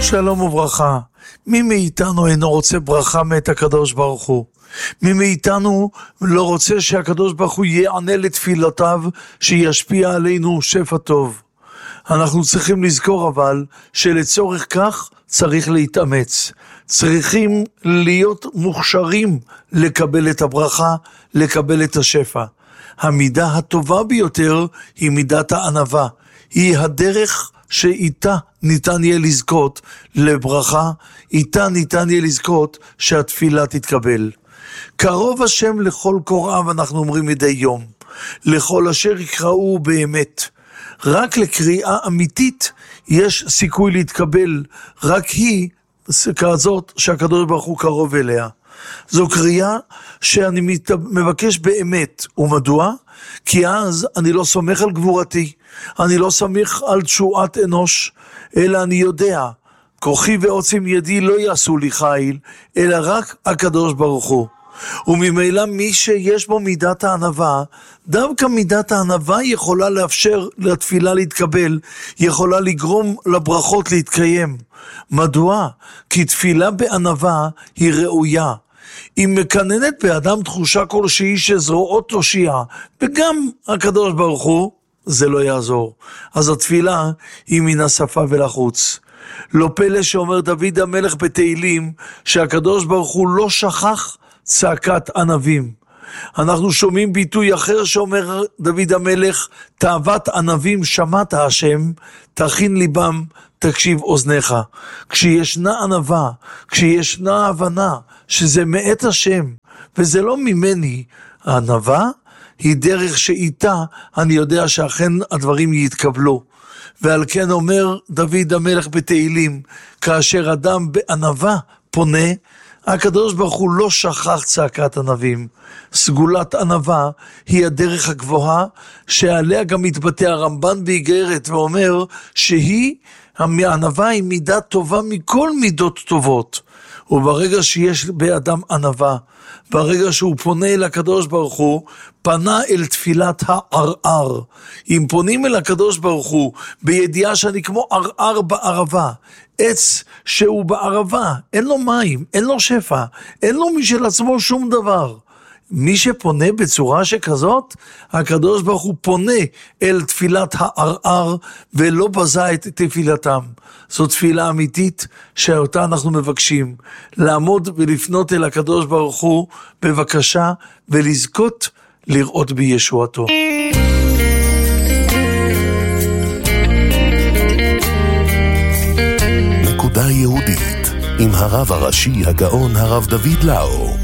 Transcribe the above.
שלום וברכה. מי מאיתנו אינו רוצה ברכה מאת הקדוש ברוך הוא? מי מאיתנו לא רוצה שהקדוש ברוך הוא יענה לתפילותיו, שישפיע עלינו שפע טוב? אנחנו צריכים לזכור אבל שלצורך כך צריך להתאמץ. צריכים להיות מוכשרים לקבל את הברכה, לקבל את השפע. המידה הטובה ביותר היא מידת הענווה. היא הדרך שאיתה ניתן יהיה לזכות לברכה, איתה ניתן יהיה לזכות שהתפילה תתקבל. קרוב השם לכל קוראיו, אנחנו אומרים מדי יום, לכל אשר יקראו באמת. רק לקריאה אמיתית יש סיכוי להתקבל, רק היא כזאת שהקדוש ברוך הוא קרוב אליה. זו קריאה שאני מבקש באמת. ומדוע? כי אז אני לא סומך על גבורתי, אני לא סומך על תשועת אנוש, אלא אני יודע, כוחי ועוצם ידי לא יעשו לי חיל, אלא רק הקדוש ברוך הוא. וממילא מי שיש בו מידת הענווה, דווקא מידת הענווה יכולה לאפשר לתפילה להתקבל, יכולה לגרום לברכות להתקיים. מדוע? כי תפילה בענווה היא ראויה. היא מקננת באדם תחושה כלשהי שזרועות תושיע, וגם הקדוש ברוך הוא, זה לא יעזור. אז התפילה היא מן השפה ולחוץ. לא פלא שאומר דוד המלך בתהילים, שהקדוש ברוך הוא לא שכח צעקת ענבים. אנחנו שומעים ביטוי אחר שאומר דוד המלך, תאוות ענבים שמעת השם, תכין ליבם, תקשיב אוזניך. כשישנה ענווה, כשישנה הבנה שזה מאת השם, וזה לא ממני, הענווה היא דרך שאיתה אני יודע שאכן הדברים יתקבלו. ועל כן אומר דוד המלך בתהילים, כאשר אדם בענווה פונה, הקדוש ברוך הוא לא שכח צעקת ענבים. סגולת ענווה היא הדרך הגבוהה, שעליה גם מתבטא הרמב"ן באיגרת ואומר שהיא, הענווה היא מידה טובה מכל מידות טובות. וברגע שיש באדם ענווה, ברגע שהוא פונה אל הקדוש ברוך הוא, פנה אל תפילת הערער. אם פונים אל הקדוש ברוך הוא בידיעה שאני כמו ערער בערבה, עץ שהוא בערבה, אין לו מים, אין לו שפע, אין לו משל עצמו שום דבר. מי שפונה בצורה שכזאת, הקדוש ברוך הוא פונה אל תפילת הערער ולא בזה את תפילתם. זו תפילה אמיתית שאותה אנחנו מבקשים, לעמוד ולפנות אל הקדוש ברוך הוא בבקשה ולזכות לראות בישועתו. נקודה יהודית עם הרב הראשי הגאון הרב דוד לאו.